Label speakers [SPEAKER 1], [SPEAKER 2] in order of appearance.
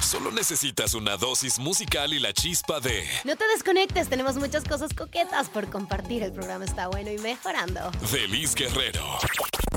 [SPEAKER 1] Solo necesitas una dosis musical y la chispa de...
[SPEAKER 2] No te desconectes, tenemos muchas cosas coquetas por compartir. El programa está bueno y mejorando.
[SPEAKER 1] Feliz Guerrero.